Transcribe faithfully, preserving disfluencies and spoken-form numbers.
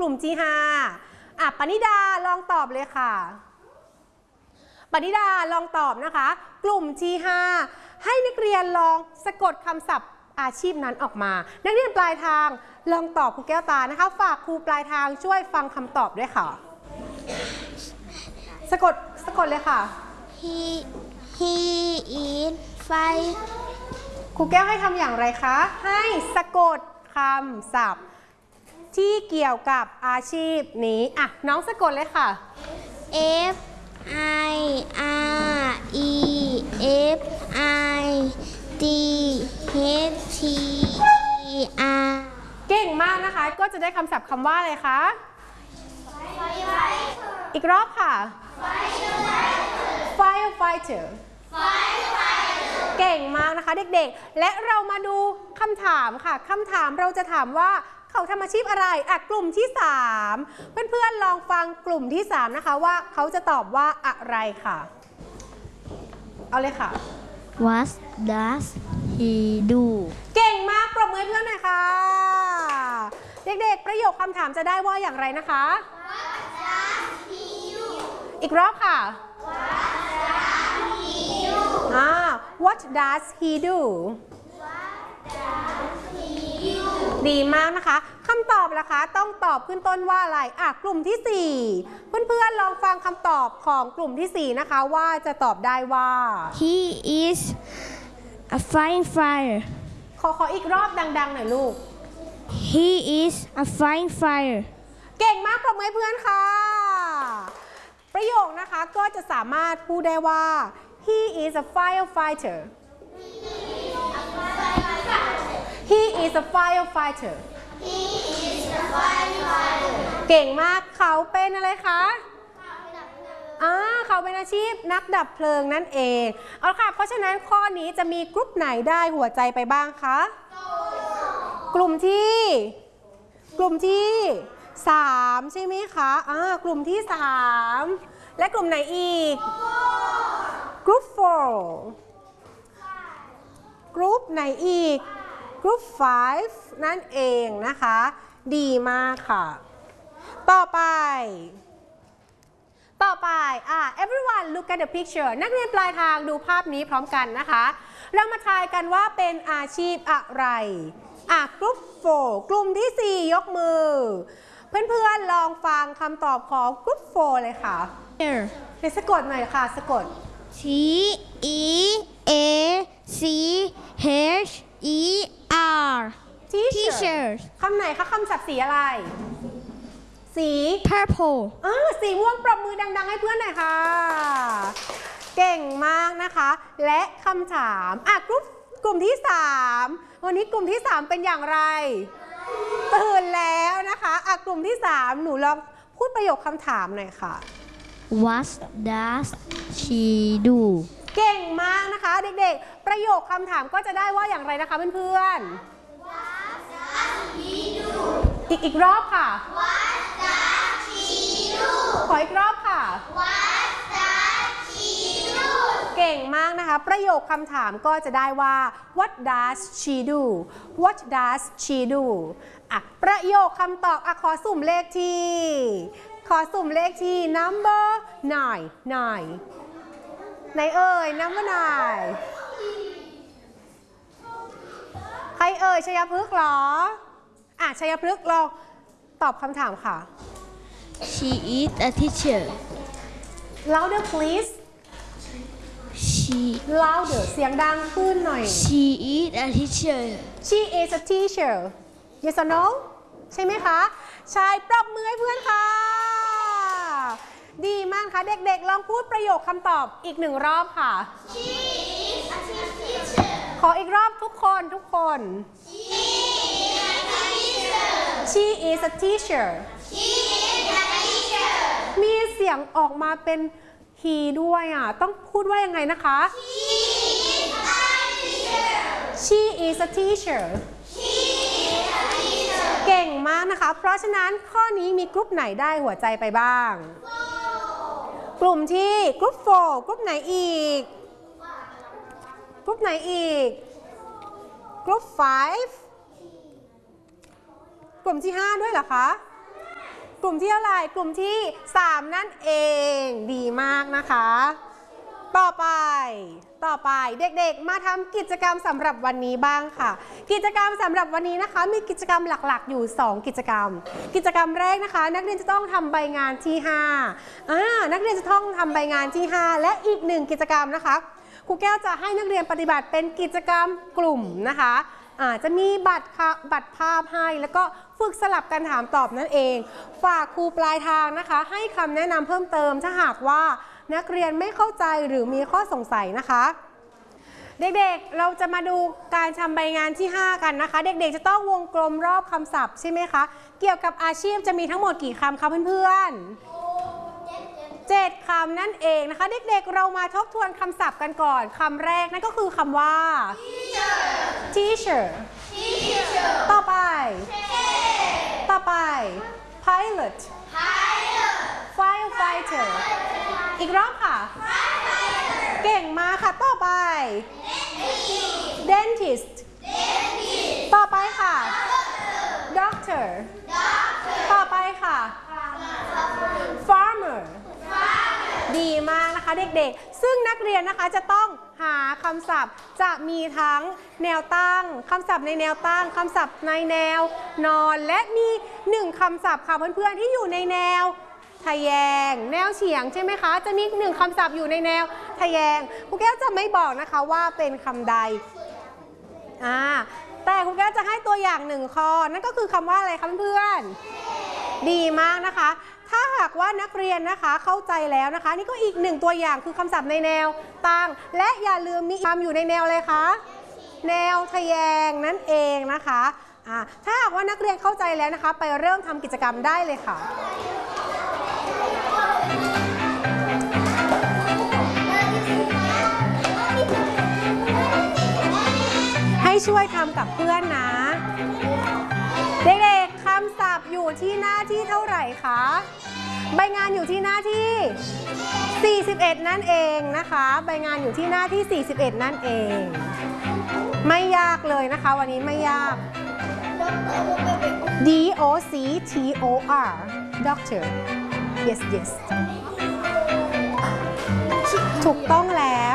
ลุ่มที่ห้าอ่ะปณิดาลองตอบเลยค่ะปณิดาลองตอบนะคะกลุ่มที่ห้าให้นักเรียนลองสะกดคำศัพท์อาชีพนั้นออกมานักเรียนปลายทางลองตอบครูแก้วตานะคะฝากครูปลายทางช่วยฟังคำตอบด้วยค่ะสะกดสะกดเลยค่ะ he he is five ครูแก้วให้ทำอย่างไรคะให้สะกดคำศัพท์ที่เกี่ยวกับอาชีพนี้อ่ะน้องสะกดเลยค่ะ f i r e f i d h t e r เก่งมากนะคะก็จะได้คำศัพท์คำว่าอะไรคะอีกรอบค่ะ firefighter เก่งมากนะคะเด็กๆและเรามาดูคำถามค่ะคำถามเราจะถามว่าเขาทำอาชีพอะไรอ่ะกลุ่มที่สามเพื่อนๆลองฟังกลุ่มที่สามนะคะว่าเขาจะตอบว่าอะไรค่ะเอาเลยค่ะ What does he do เก่งมากปรบมือให้เพื่อนหน่อยค่ะเด็กๆประโยคคำถามจะได้ว่าอย่างไรนะคะ What does he do อีกรอบค่ะ What does he do อ่า What does he do ดีมากนะคะคำตอบล่ะคะต้องตอบขึ้นต้นว่าอะไรอ่ะกลุ่มที่สี่เพื่อนๆลองฟังคำตอบของกลุ่มที่สี่นะคะว่าจะตอบได้ว่า He is a firefighter ขอขออีกรอบดังๆหน่อยลูก He is a firefighter เก่งมากปรบมือให้เพื่อนค่ะประโยคนะคะก็จะสามารถพูดได้ว่า He is a firefighter He is a firefighter เก่งมากเขาเป็นอะไรคะอ่าเขาเป็นอาชีพนักดับเพลิงนั่นเองเอาค่ะเพราะฉะนั้นข้อนี้จะมีกลุ่มไหนได้หัวใจไปบ้างคะกลุ่มที่กลุ่มที่สามใช่ไหมคะอ่ากลุ่มที่สามและกลุ่มไหนอีกกลุ่มสี่กลุ่มไหนอีกกลุ่มห้านั่นเองนะคะดีมากค่ะต่อไปต่อไปอ่ะ everyone look at the picture นักเรียนปลายทางดูภาพนี้พร้อมกันนะคะเรามาทายกันว่าเป็นอาชีพอะไรอ่ะกลุ่มสี่กลุ่มที่สี่ยกมือเพื่อนๆลองฟังคำตอบของกลุ่มสี่เลยค่ะเดี๋ยวสะกดหน่อยค่ะสะกด T E A C H E R teacher คำไหนคะคำศัพท์สีอะไรสี purple อ่าสีม่วงปรบมือดังๆให้เพื่อนหน่อยค่ะเก่งมากนะคะและคำถามอ่ะกลุ่มกลุ่มที่สามวันนี้กลุ่มที่สามเป็นอย่างไรตื่นแล้วนะคะอ่ะกลุ่มที่สามหนูลองพูดประโยคคำถามหน่อยค่ะ What does she do เก่งมากนะคะเด็กๆประโยคคำถามก็จะได้ว่าอย่างไรนะคะเพื่อนๆ What does he do อีกอีกรอบค่ะ What does she do ขออีกรอบค่ะ What does she do เก่งมากนะคะประโยคคำถามก็จะได้ว่า What does she do What does she do อ่ะประโยคคำตอบอ่ะขอสุ่มเลขที่ขอสุ่มเลขที่ number nine nine ไหนเอ่ย number nine ใครเอ่ยชัยพฤกษ์เหรออ่ะชัยพฤกษ์ลองตอบคำถามค่ะ She is a teacher louder please She louder เสียงดังขึ้นหน่อย She is a teacher She is a teacher yes or no ใช่ไหมคะใช่ปรบมือให้เพื่อนค่ะดีมากค่ะเด็กๆลองพูดประโยคคำตอบอีกหนึ่งรอบค่ะ She is a teacher ขออีกรอบทุกคนทุกคน She is a teacher She is a teacher มีเสียงออกมาเป็น he ด้วยอ่ะต้องพูดว่ายังไงนะคะ She is a teacher She is a teacher เก่งมากนะคะเพราะฉะนั้นข้อนี้มีกลุ่มไหนได้หัวใจไปบ้างกลุ่มที่กลุ่มสี่กลุ่มไหนอีกกลุ่มไหนอีกกลุ่มห้ากลุ่มที่ห้าด้วยเหรอคะกลุ่มที่เท่าไหร่กลุ่มที่สามนั่นเองดีมากนะคะต่อไปต่อไปเด็กๆมาทำกิจกรรมสำหรับวันนี้บ้างค่ะกิจกรรมสำหรับวันนี้นะคะมีกิจกรรมหลักๆอยู่สองกิจกรรมกิจกรรมแรกนะคะนักเรียนจะต้องทำใบงานที่ห้าอ่านักเรียนจะต้องทำใบงานที่ห้าและอีกหนึ่งกิจกรรมนะคะครูแก้วจะให้นักเรียนปฏิบัติเป็นกิจกรรมกลุ่มนะคะอาจจะมีบัตรบัตรภาพให้แล้วก็ฝึกสลับกันถามตอบนั่นเองฝากครูปลายทางนะคะให้คำแนะนำเพิ่มเติมถ้าหากว่านักเรียนไม่เข้าใจหรือมีข้อสงสัยนะคะเด็กๆเราจะมาดูการทำใบงานที่ห้ากันนะคะเด็กๆจะต้องวงกลมรอบคำศัพท์ใช่ไหมคะเกี่ยวกับอาชีพจะมีทั้งหมดกี่คำคะเพื่อนๆเจ็ดคำนั่นเองนะคะเด็กๆเรามาทบทวนคำศัพท์กันก่อนคำแรกนั่นก็คือคำว่า teacher teacher ต่อไป ต่อไป pilot firefighter อีกรอบค่ะ เก่งมากค่ะต่อไป dentist ต่อไปค่ะ doctor ต่อไปค่ะ farmer ดีมากนะคะเด็กๆซึ่งนักเรียนนะคะจะต้องหาคำศัพท์จะมีทั้งแนวตั้งคำศัพท์ในแนวตั้งคำศัพท์ในแนวนอนและมีหนึ่งคำศัพท์ค่ะเพื่อนๆที่อยู่ในแนวทะแยงแนวเฉียงใช่ไหมคะจะมีหนึ่งคำศัพท์อยู่ในแนวทะแยงครูแก้วจะไม่บอกนะคะว่าเป็นคำใดอ่าแต่ครูแก้วจะให้ตัวอย่างหนึ่งข้อนั่นก็คือคำว่าอะไรคะเพื่อนๆดีมากนะคะถ้าหากว่านักเรียนนะคะเข้าใจแล้วนะคะนี่ก็อีกหนึ่งตัวอย่างคือคำศัพท์ในแนวตั้งและอย่าลืมมีคำอยู่ในแนวเลยคะแนวทะแยงนั่นเองนะคะอ่าถ้าหากว่านักเรียนเข้าใจแล้วนะคะไปเริ่มทำกิจกรรมได้เลยค่ะให้ช่วยทำกับเพื่อนนะเด็กๆคำศัพท์อยู่ที่หน้าที่เท่าไหร่คะใบงานอยู่ที่หน้าที่สี่สิบเอ็ดนั่นเองนะคะใบงานอยู่ที่หน้าที่สี่สิบเอ็ดนั่นเองไม่ยากเลยนะคะวันนี้ไม่ยาก D O C T O R doctor yes yes ถูกต้องแล้ว